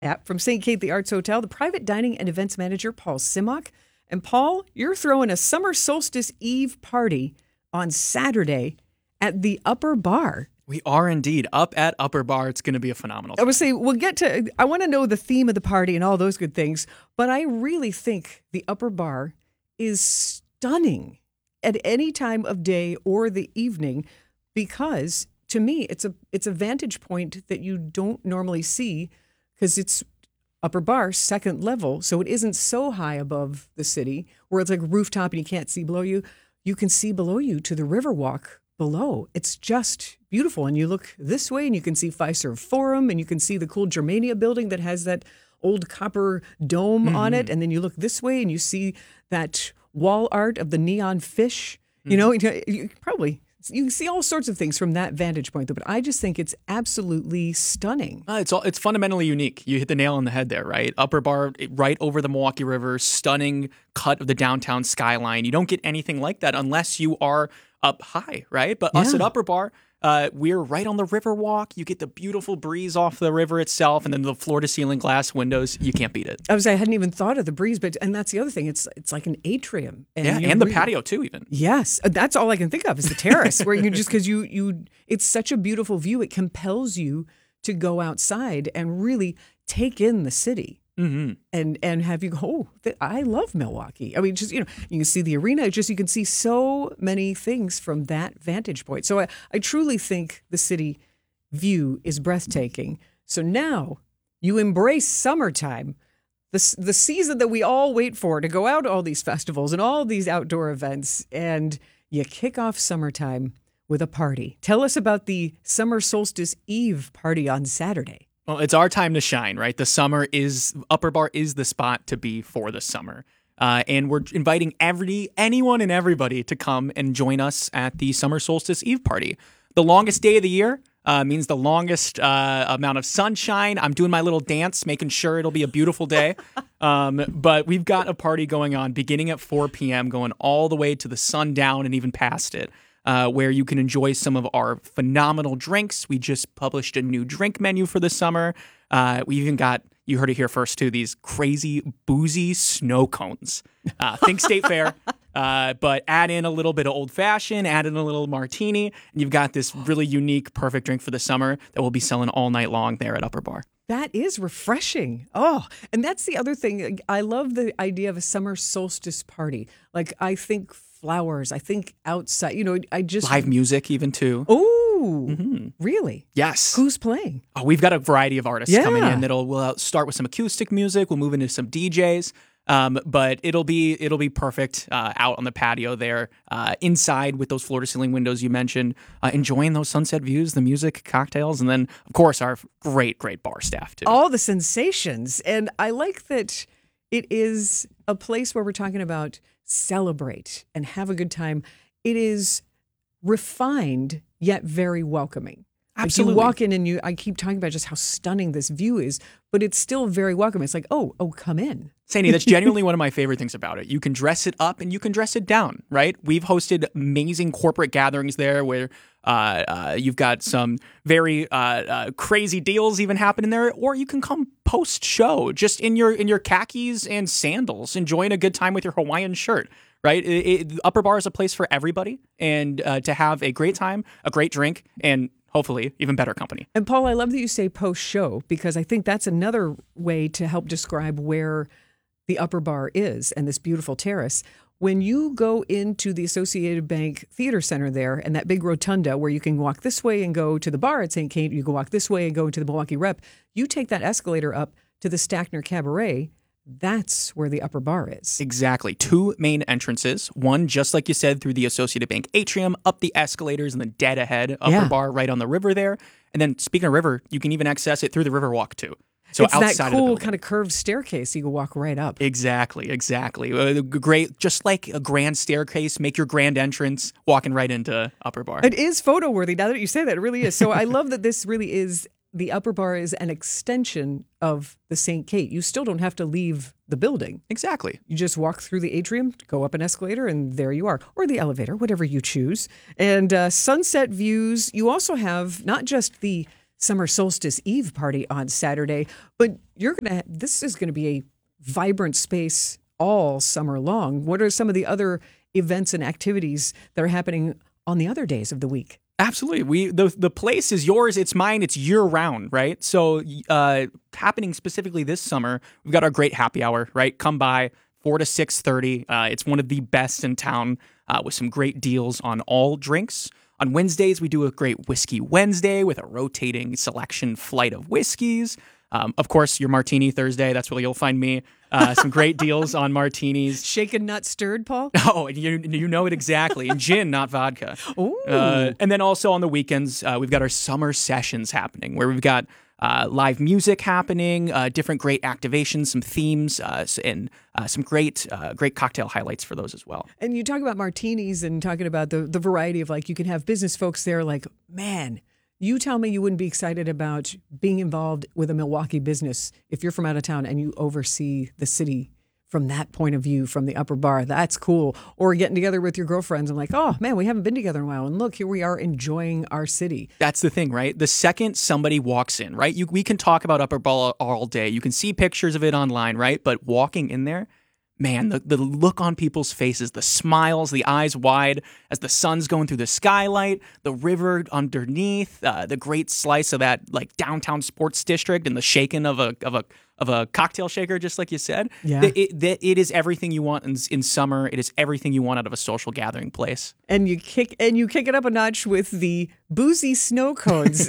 App from St. Kate the Arts Hotel, the private dining and events manager, Paul Simmock. And Paul, you're throwing a summer solstice eve party on Saturday at the Upper Bar. We are indeed up at Upper Bar. It's going to be a phenomenal time. I would say I want to know the theme of the party and all those good things, but I really think the Upper Bar is stunning at any time of day or the evening because to me it's a vantage point that you don't normally see because it's Upper Bar, second level, so it isn't so high above the city where it's like a rooftop and you can't see below you. You can see below you to the Riverwalk below. It's just beautiful. And you look this way and you can see Fiserv Forum and you can see the cool Germania building that has that old copper dome on it. And then you look this way and you see that wall art of the neon fish. You know, you can see all sorts of things from that vantage point, but I just think it's absolutely stunning. It's fundamentally unique. You hit the nail on the head there, right? Upper Bar, right over the Milwaukee River, stunning cut of the downtown skyline. You don't get anything like that unless you are up high, right? But us at Upper Bar, we're right on the Riverwalk. You get the beautiful breeze off the river itself, and then the floor-to-ceiling glass windows. You can't beat it. I hadn't even thought of the breeze, and that's the other thing. It's like an atrium, and the patio too, even. Yes, that's all I can think of is the terrace, where you can just because it's such a beautiful view. It compels you to go outside and really take in the city. And have you go, I love Milwaukee. I mean, just, you can see the arena. You can see so many things from that vantage point. So I truly think the city view is breathtaking. So now you embrace summertime, the season that we all wait for to go out to all these festivals and all these outdoor events. And you kick off summertime with a party. Tell us about the Summer Solstice Eve party on Saturday. Well, it's our time to shine, right? Upper Bar is the spot to be for the summer. And we're inviting anyone and everybody to come and join us at the Summer Solstice Eve party. The longest day of the year means the longest amount of sunshine. I'm doing my little dance, making sure it'll be a beautiful day. But we've got a party going on beginning at 4 p.m., going all the way to the sundown and even past it. Where you can enjoy some of our phenomenal drinks. We just published a new drink menu for the summer. We even got, you heard it here first too, these crazy boozy snow cones. Think State Fair, but add in a little bit of old fashioned, add in a little martini, and you've got this really unique, perfect drink for the summer that we'll be selling all night long there at Upper Bar. That is refreshing. Oh, and that's the other thing. I love the idea of a summer solstice party. Like, I think flowers, I think outside, I just... Live music even too. Oh, really? Yes. Who's playing? Oh, we've got a variety of artists coming in. We'll start with some acoustic music. We'll move into some DJs. But it'll be perfect out on the patio there, inside with those floor-to-ceiling windows you mentioned, enjoying those sunset views, the music, cocktails, and then, of course, our great bar staff, too. All the sensations. And I like that it is a place where we're talking about celebrate and have a good time. It is refined, yet very welcoming. Absolutely. Like you walk in and I keep talking about just how stunning this view is, but it's still very welcoming. It's like, oh, come in. Sandy, that's genuinely one of my favorite things about it. You can dress it up and you can dress it down, right? We've hosted amazing corporate gatherings there where you've got some very crazy deals even happening there, or you can come post-show just in your khakis and sandals, enjoying a good time with your Hawaiian shirt. Right? Upper Bar is a place for everybody, and to have a great time, a great drink, and hopefully even better company. And Paul, I love that you say post-show, because I think that's another way to help describe where the Upper Bar is and this beautiful terrace. When you go into the Associated Bank Theater Center there and that big rotunda where you can walk this way and go to the bar at St. Kate, you can walk this way and go into the Milwaukee Rep, you take that escalator up to the Stackner Cabaret. That's where the Upper Bar is. Exactly. 2 main entrances. One, just like you said, through the Associated Bank atrium, up the escalators, and then dead ahead, Upper Bar right on the river there. And then, speaking of river, you can even access it through the Riverwalk, too. So it's outside that cool of the kind of curved staircase you can walk right up. Exactly. Great, just like a grand staircase, make your grand entrance, walking right into Upper Bar. It is photo worthy. Now that you say that, it really is. So I love that this really is, the Upper Bar is an extension of the St. Kate. You still don't have to leave the building. Exactly. You just walk through the atrium, go up an escalator, and there you are. Or the elevator, whatever you choose. And sunset views. You also have not just the Summer Solstice Eve party on Saturday. But this is going to be a vibrant space all summer long. What are some of the other events and activities that are happening on the other days of the week? Absolutely. The place is yours, it's mine, it's year round, right? So happening specifically this summer, we've got our great happy hour, right? Come by 4 to 6:30. It's one of the best in town with some great deals on all drinks. On Wednesdays, we do a great Whiskey Wednesday with a rotating selection flight of whiskeys. Of course, your Martini Thursday, that's where you'll find me. Some great deals on martinis. Shaken, not stirred, Paul? Oh, you know it exactly. And gin, not vodka. Ooh. And then also on the weekends, we've got our summer sessions happening where we've got live music happening, different great activations, some themes, and some great cocktail highlights for those as well. And you talk about martinis and talking about the variety of, like, you can have business folks there like, man, you tell me you wouldn't be excited about being involved with a Milwaukee business if you're from out of town and you oversee the city from that point of view, from the upper bar. That's cool. Or getting together with your girlfriends and like, oh, man, we haven't been together in a while. And look, here we are enjoying our city. That's the thing, right? The second somebody walks in, right? We can talk about Upper Bar all day. You can see pictures of it online, right? But walking in there, man, the look on people's faces, the smiles, the eyes wide as the sun's going through the skylight, the river underneath, the great slice of that like downtown sports district and the shaking of a cocktail shaker, just like you said. Yeah. It is everything you want in summer. It is everything you want out of a social gathering place. And you kick it up a notch with the boozy snow cones.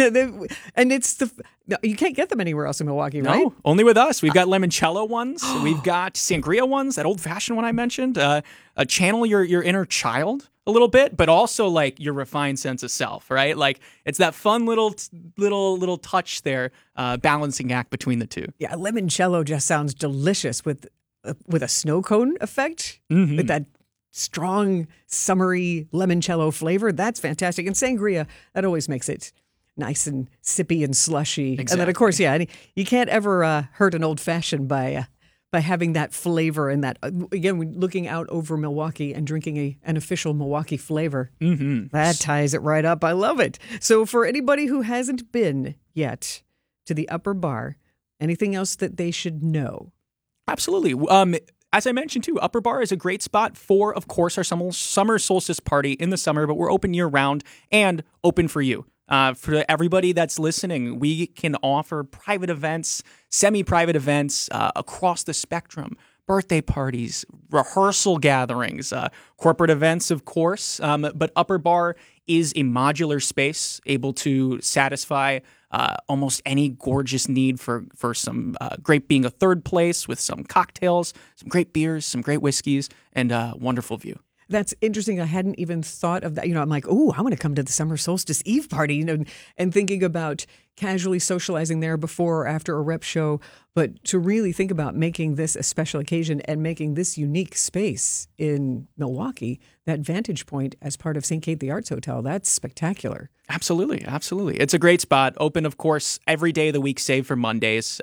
You can't get them anywhere else in Milwaukee, right? No, only with us. We've got limoncello ones. We've got sangria ones, that old-fashioned one I mentioned. Channel your inner child a little bit, but also like your refined sense of self, right? Like it's that fun little touch there, balancing act between the two. Yeah, limoncello just sounds delicious with a snow cone effect, with that strong, summery limoncello flavor. That's fantastic. And sangria, that always makes it nice and sippy and slushy. Exactly. And then, of course, you can't ever hurt an old-fashioned by having that flavor and that, again, looking out over Milwaukee and drinking an official Milwaukee flavor. Mm-hmm. That ties it right up. I love it. So for anybody who hasn't been yet to the Upper Bar, anything else that they should know? Absolutely. As I mentioned, too, Upper Bar is a great spot for, of course, our summer solstice party in the summer, but we're open year-round and open for you. For everybody that's listening, we can offer private events, semi-private events across the spectrum, birthday parties, rehearsal gatherings, corporate events, of course. But Upper Bar is a modular space able to satisfy almost any gorgeous need for some great being a third place with some cocktails, some great beers, some great whiskeys, and a wonderful view. That's interesting. I hadn't even thought of that. I'm like, oh, I want to come to the Summer Solstice Eve party, and thinking about casually socializing there before or after a rep show. But to really think about making this a special occasion and making this unique space in Milwaukee, that vantage point as part of St. Kate the Arts Hotel, that's spectacular. Absolutely. Absolutely. It's a great spot. Open, of course, every day of the week, save for Mondays.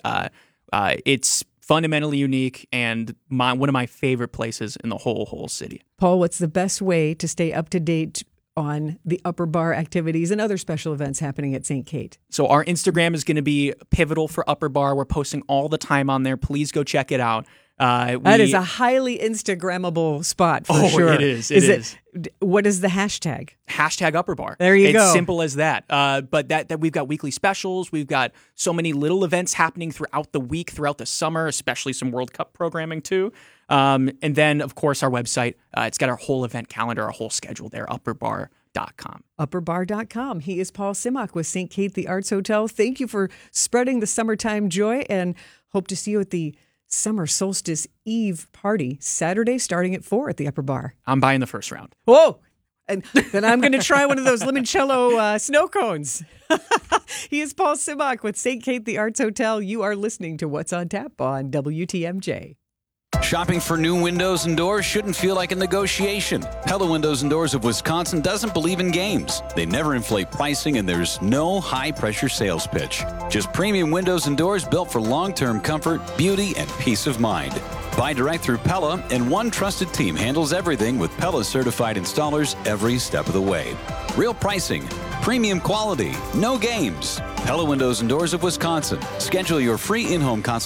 It's fundamentally unique and one of my favorite places in the whole city. Paul, what's the best way to stay up to date on the Upper Bar activities and other special events happening at St. Kate? So our Instagram is going to be pivotal for Upper Bar. We're posting all the time on there. Please go check it out. That is a highly Instagrammable spot for sure. It is. What is the hashtag? Hashtag Upper Bar. There you go. It's simple as that. But that we've got weekly specials. We've got so many little events happening throughout the week, throughout the summer, especially some World Cup programming too. And then, of course, our website. It's got our whole event calendar, our whole schedule there, upperbar.com. Upperbar.com. He is Paul Simmock with St. Kate the Arts Hotel. Thank you for spreading the summertime joy, and hope to see you at the Summer Solstice Eve party Saturday starting at 4 at the Upper Bar. I'm buying the first round. Whoa! And then I'm going to try one of those limoncello snow cones. He is Paul Simmock with St. Kate the Arts Hotel. You are listening to What's on Tap on WTMJ. Shopping for new windows and doors shouldn't feel like a negotiation. Pella Windows and Doors of Wisconsin doesn't believe in games. They never inflate pricing, and there's no high-pressure sales pitch. Just premium windows and doors built for long-term comfort, beauty, and peace of mind. Buy direct through Pella, and one trusted team handles everything with Pella certified installers every step of the way. Real pricing, premium quality, no games. Pella Windows and Doors of Wisconsin. Schedule your free in-home consultation